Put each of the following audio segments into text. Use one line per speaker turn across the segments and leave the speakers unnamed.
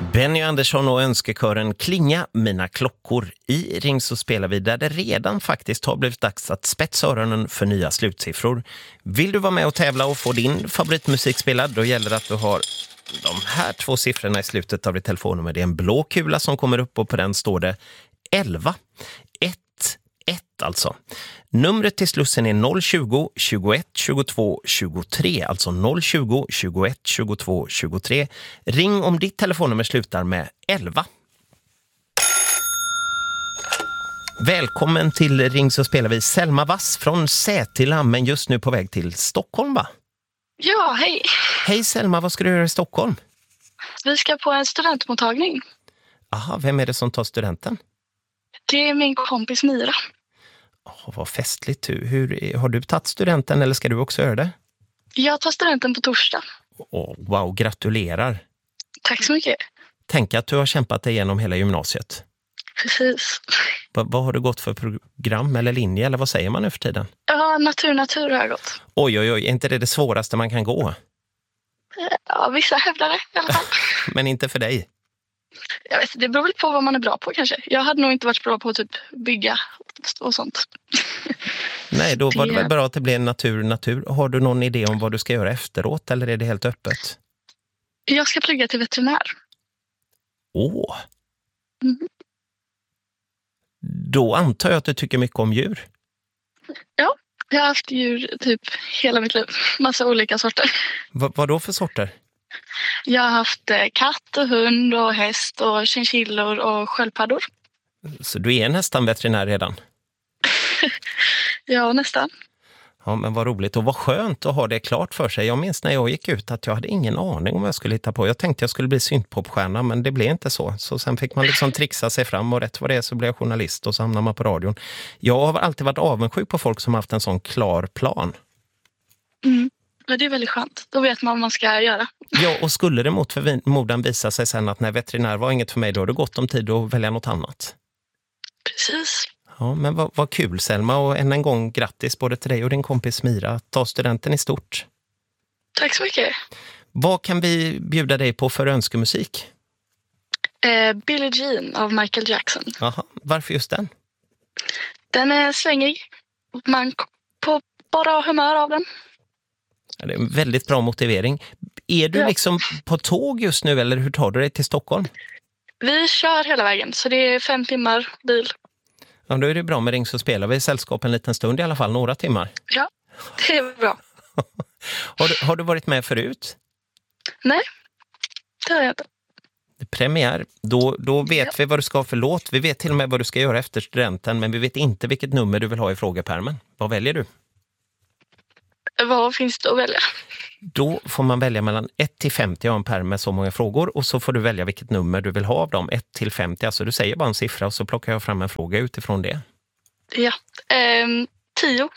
Benny Andersson och önskekören Klinga mina klockor. I Ring så spelar vi där det redan faktiskt har blivit dags att spetsa öronen för nya slutsiffror. Vill du vara med och tävla och få din favoritmusik spelad, då gäller det att du har de här två siffrorna i slutet av ditt telefonnummer. Det är en blå kula som kommer upp och på den står det 11. 1 alltså. Numret till Slussen är 020 21 22 23, alltså 020 21 22 23. Ring om ditt telefonnummer slutar med 11. Välkommen till Ring så spelar vi Selma Vass från Sätila, men just nu på väg till Stockholm, va?
Ja, hej.
Hej Selma, vad ska du göra i Stockholm?
Vi ska på en studentmottagning.
Aha, vem är det som tar studenten?
Det är min kompis Mira.
Vad festligt. Har du tagit studenten eller ska du också göra det?
Jag tar studenten på torsdag.
Wow, gratulerar.
Tack så mycket.
Tänk att du har kämpat dig igenom hela gymnasiet.
Precis.
Vad har du gått för program eller linje eller vad säger man nu för tiden?
Ja, natur har jag gått.
Oj, är inte det svåraste man kan gå?
Ja, vissa hävdar det i alla fall.
Men inte för dig?
Jag vet, det beror väl på vad man är bra på kanske. Jag hade nog inte varit bra på att typ bygga och sånt.
Nej, då var det väl bra att det blev natur. Har du någon idé om vad du ska göra efteråt eller är det helt öppet?
Jag ska plugga till veterinär.
Då antar jag att du tycker mycket om djur.
Ja, jag har haft djur typ hela mitt liv. Massa olika sorter.
Vad då för sorter?
Jag har haft katt och hund och häst och chinchillor och sköldpaddor.
Så du är nästan veterinär redan?
Ja, nästan.
Ja, men vad roligt och vad skönt att ha det klart för sig. Jag minns när jag gick ut att jag hade ingen aning om vad jag skulle hitta på. Jag tänkte jag skulle bli syntpopstjärna, men det blev inte så. Så sen fick man liksom trixa sig fram och rätt vad det är så blev jag journalist och så hamnar man på radion. Jag har alltid varit avundsjuk på folk som haft en sån klar plan.
Ja, det är väldigt skönt. Då vet man vad man ska göra.
Ja, och skulle det mot förmodan visa sig sen att när veterinär var inget för mig, då har det gått om tid att välja något annat.
Precis.
Ja, men vad kul Selma och än en gång grattis både till dig och din kompis Mira att ta studenten i stort.
Tack så mycket.
Vad kan vi bjuda dig på för önskemusik?
Billie Jean av Michael Jackson.
Aha, varför just den?
Den är svängig. Man på bara humör av den.
Ja, det är en väldigt bra motivering. Är du liksom på tåg just nu eller hur tar du dig till Stockholm?
Vi kör hela vägen så det är 5 timmar bil.
Ja, då är det bra med Ring så spelar vi i sällskap en liten stund i alla fall, några timmar.
Ja, det är bra.
Har du varit med förut?
Nej, det har jag inte.
Premiär, då vet vi vad du ska ha för låt. Vi vet till och med vad du ska göra efter studenten, men vi vet inte vilket nummer du vill ha i frågepärmen. Vad väljer du?
Vad finns det att välja?
Då får man välja mellan 1 till 50 av en pärm med så många frågor och så får du välja vilket nummer du vill ha av dem. 1 till 50, alltså du säger bara en siffra och så plockar jag fram en fråga utifrån det.
Ja, 10.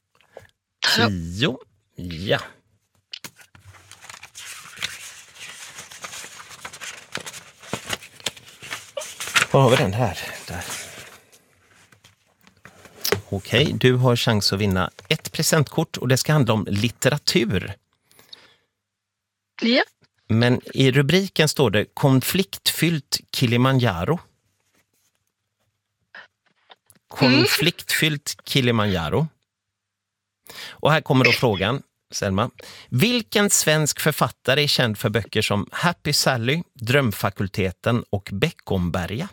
10, ja. Var har vi den här? Där. Okej, du har chans att vinna ett presentkort och det ska handla om litteratur.
Ja.
Men i rubriken står det konfliktfyllt Kilimanjaro. Konfliktfyllt Kilimanjaro. Och här kommer då frågan, Selma. Vilken svensk författare är känd för böcker som Happy Sally, Drömfakulteten och Beckomberga?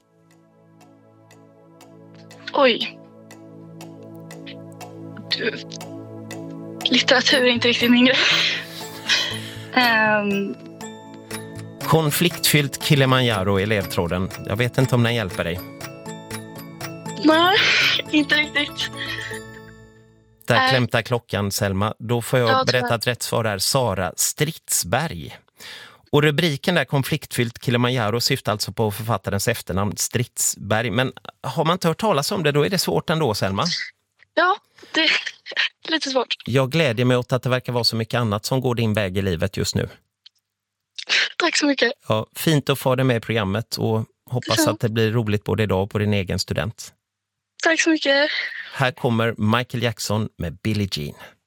Oj. Litteratur är inte riktigt min grej.
Konfliktfyllt Kilimanjaro i ledtråden. Jag vet inte om den hjälper dig.
Nej, inte riktigt.
Där klämtar klockan, Selma. Då får jag berätta att rätt svar är Sara Stridsberg. Och rubriken där, konfliktfyllt Kilimanjaro, syftar alltså på författarens efternamn Stridsberg. Men har man inte hört talas om det, då är det svårt ändå, Selma.
Ja, det är lite svårt.
Jag glädjer mig åt att det verkar vara så mycket annat som går din väg i livet just nu.
Tack så mycket.
Ja, fint att få dig med i programmet och hoppas att det blir roligt både idag och på din egen student.
Tack så mycket.
Här kommer Michael Jackson med Billie Jean.